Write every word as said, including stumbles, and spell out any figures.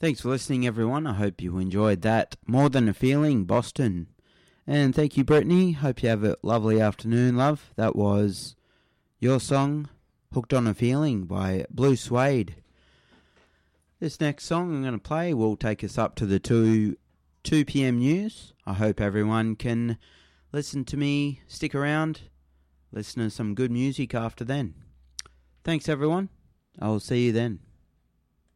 Thanks for listening, everyone. I hope you enjoyed that. More Than a Feeling, Boston. And thank you, Brittany. Hope you have a lovely afternoon, love. That was your song, Hooked on a Feeling by Blue Suede. This next song I'm going to play will take us up to the two, two p.m. news. I hope everyone can listen to me, stick around, listen to some good music after then. Thanks, everyone. I'll see you then.